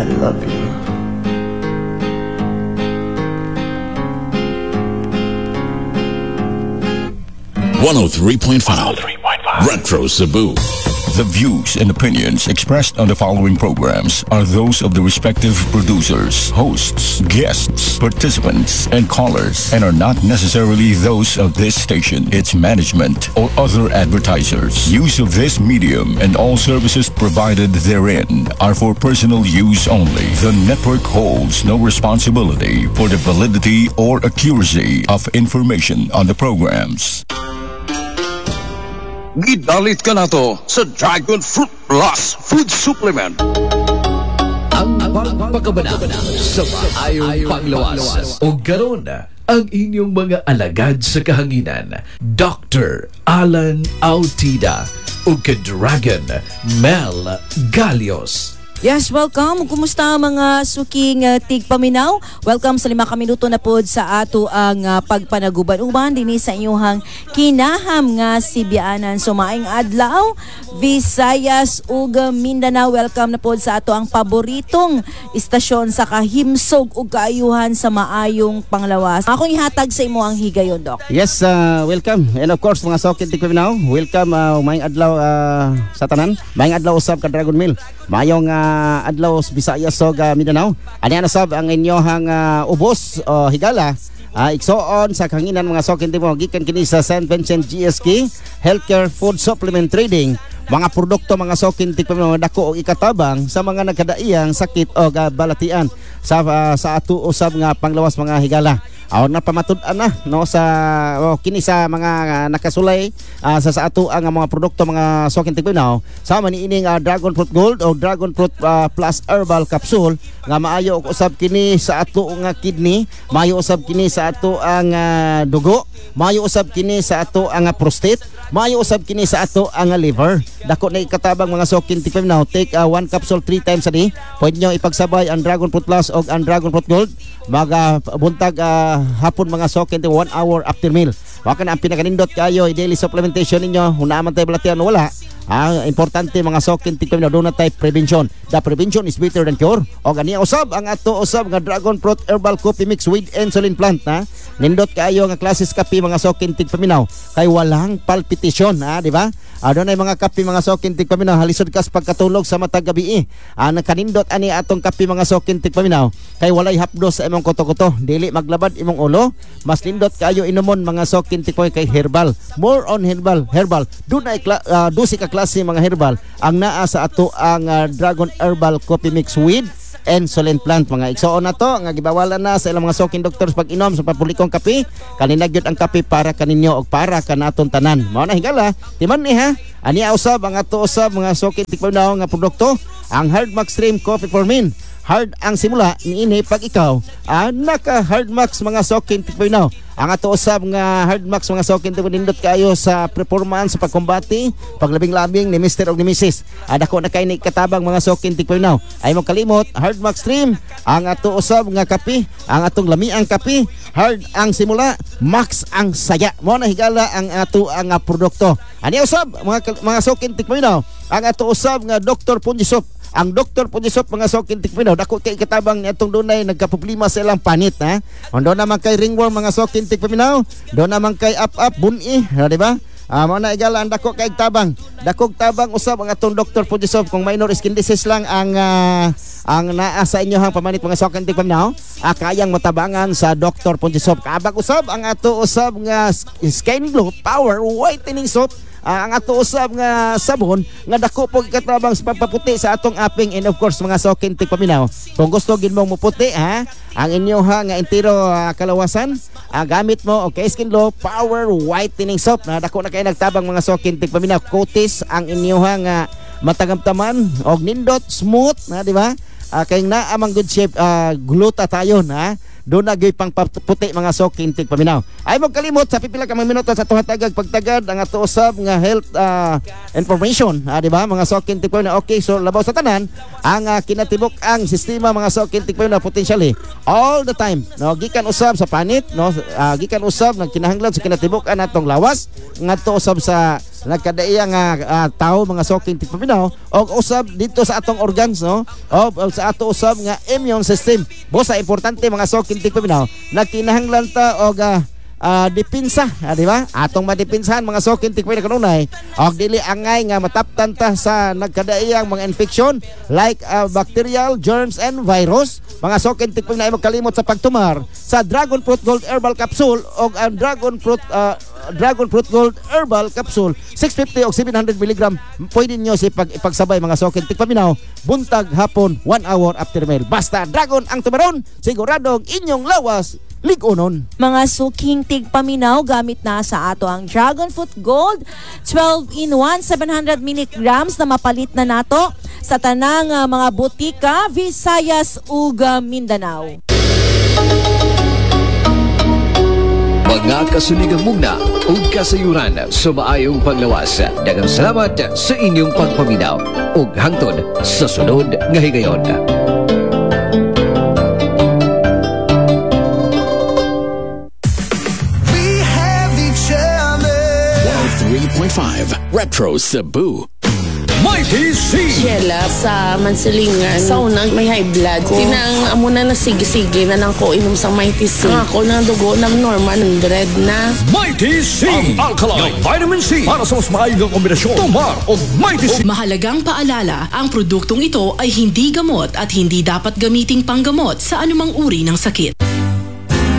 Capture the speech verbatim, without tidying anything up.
I love you. one oh three point five Retro Cebu. The views and opinions expressed on the following programs are those of the respective producers, hosts, guests, participants, and callers, and are not necessarily those of this station, its management, or other advertisers. Use of this medium and all services provided therein are for personal use only. The network holds no responsibility for the validity or accuracy of information on the programs. Gidalit ka na to sa Dragon Fruit Plus Food Supplement. Ang pagpakabanab sa maayong panglawas. O garon ang inyong mga alagad sa kahanginan, Doctor Alan Autida o ka-Dragon Mel Galios. Yes, welcome. Kumusta mga suking uh, tigpaminaw? Welcome sa lima ka minuto na pod sa ato ang uh, pagpanaguban-uban dinhi sa inyong kinaham nga Sibianan. So maayong adlaw, Visayas ug Mindanao. Welcome na pod sa ato ang paboritong istasyon sa kahimsog ug kaayuhan sa maayong panglawas. Akong ihatag sa imo ang higayon, Doc. Yes, uh, welcome. And of course, mga sokit tigpaminaw, welcome uh, maayong adlaw uh, sa tanan. Maayong adlaw usab ka Dragon Mill. Maayong uh, Uh, adlaw Visayas ug uh, Mindanao. Ani ana sab ang inyohang uh, ubos o uh, higala uh, igsoon sa kanginan mga sokin timo gikan kini sa Saint Vincent G S K Healthcare Food Supplement Trading. Mga produkto mga sokin tikpamino dako og ikatabang sa mga nagkadaiyang sakit o uh, balatian sa uh, sa ato usab nga panglawas mga higala. Aw na pamatud-an na no sa oh, kini sa mga uh, nakasulay uh, sa sa ato ang mga produkto mga sokin tigpinaw sama ni ining uh, Dragon Fruit Gold o Dragon Fruit uh, Plus Herbal Capsule nga maayo og usab kini sa ato nga kidney, maayo usab kini sa ato ang uh, dugo, maayo usab kini sa ato ang uh, prostate, maayo usab kini sa ato ang uh, liver. Dako na ikatabang mga sokin tigpinaw. Take uh, one capsule three times a day. Pwede nyo ipagsabay ang Dragon Fruit Plus o ang Dragon Fruit Gold maga buntag uh, hapon mga sokin to one hour after meal. Waka na ang pinakanindot kayo daily supplementation ninyo. Hunaman tayo balatian wala. Ang importante mga sokin tigpim na doon na tayo prevention. The prevention is better than cure. O ganiya usab ang ato usab nga Dragon Fruit Herbal Coffee Mix with insulin plant na nindot kayo nga klases kape mga sokin tigpaminaw kay walang palpitation ha, di ba? Adon ay mga kape mga sokin tigpaminaw halisod kas pagkatulog sa matag gabi. Ah nakanindot ani atong kape mga sokin tigpaminaw kay walay hapdos sa imong kuto-kuto. Dili maglabad imong ulo. Mas nindot kayo inumon mga sokin tigpaminaw kay herbal. More on herbal. Herbal. Dunay uh, dusi ka klase mga herbal ang naa sa ato ang uh, Dragon Herbal Coffee Mix with insulin plant. Mga igsoon na to nga gibawalan na sa ilang mga sokin doctors pag inom sa papulikong kape. Kanina gyud ang kape para kaninyo og para kanaton tanan. Mao na higala timan ni ha. Ani usab ang ato usab mga sokin tikpanaw nga produkto ang Hard Max Stream Coffee for Men. Hard ang simula niini pag ikaw ah, naka Hard Max mga sokin tikpanaw. Ang ato usab nga Hard Max mga sokin tikpanaw kayo sa performance sa pagkombati paglabing-labing ni Mister og ni Missus Ada ko na kay ni katabang mga sokin tikpanaw. Ay mo kalimot Hard Max Stream ang ato usab nga kape, ang atong lamiang kape, hard ang simula, max ang saya. Mo na higala ang ato ang uh, produkto. Ani usab mga mga sokin tikpanaw ang ato usab nga Doctor Punjisop. Ang Doctor Punjisop mga sokin tikpinaw dako kay katabang ni atong dunay nagkaproblema sa ilang panit ha. Ondo naman kay ringworm mga sokin tikpinaw, do naman kay up-up buni, di ba? Ah, mo na igala ang dako kay tabang. Dakog tabang usab ang atong Doctor Punjisop kung minor skin disease lang ang uh, ang naa sa inyohang pamanit mga sokin tikpinaw, ah, kayang matabangan sa Doctor Punjisop. Kabag usab ang ato usab nga Skin Glow Power Whitening Soap. Uh, ang ato usab nga sabon nga dako po ikatabang sa pagpaputi sa atong aping and of course mga sokin tigpaminaw. Kung gusto gid mo muputi ha, ang inyo ha nga entero uh, kalawasan, uh, gamit mo okay Skin Glow Power Whitening Soap na dako na kay nagtabang mga sokin tigpaminaw. Kutis ang inyo ha nga matagamtaman og nindot smooth na di ba? Uh, kay na amang good shape uh, gluta tayo na doon na pang puti mga sokin tigpaminaw. Ay mo kalimot sa pipila ka mga minuto sa tuhatagag pagtagad ang ato usab nga health uh, information ah, di ba mga sokin tigpaminaw. Okay, so labaw sa tanan ang uh, kinatibok ang sistema mga sokin tigpaminaw potentially all the time no gikan usab sa panit no uh, gikan usab nang kinahanglan sa kinatibok an atong lawas ngadto usab sa nagkadaiya nga ah, tao mga suking tigpaminaw og usab dito sa atong organs no o o sa ato usab nga immune system. Bosa importante mga suking tigpaminaw nagkinahanglan ta og ah, uh, depensa, uh, di ba? Atong madipinsahan mga sokin tikpay na kanunay. Og dili angay nga mataptan ta sa nagkadaiyang mga infection like uh, bacterial, germs and virus. Mga sokin tikpay na magkalimot sa pagtumar sa Dragon Fruit Gold Herbal Capsule og ang Dragon Fruit uh, Dragon Fruit Gold Herbal Capsule six fifty o seven hundred milligram. Pwede nyo si pag ipagsabay mga sokin tikpaminaw buntag hapon one hour after meal. Basta Dragon ang tumaron, siguradong inyong lawas ligunon. Mga suking tigpaminaw gamit na sa ato ang Dragon Fruit Gold twelve in one seven hundred milligrams na mapalit na nato sa tanang uh, mga butika Visayas ug Mindanao. Mga kasuligang mugna ug kasayuran sa maayong panglawas. Daghang salamat sa inyong pagpaminaw ug hangtod sa sunod nga higayon. three point five Retro Cebu. Mighty C! Sheila sa Mansilingan. Sa unang may high blood ko. Tinang amo na nasige-sige na lang ko inom sa Mighty C. Ang ako ng dugo ng normal one hundred na. Mighty C! Ang alkaline vitamin C para sa mas maayong kombinasyon. Tumar o Mighty C! Mahalagang paalala, ang produktong ito ay hindi gamot at hindi dapat gamiting panggamot sa anumang uri ng sakit.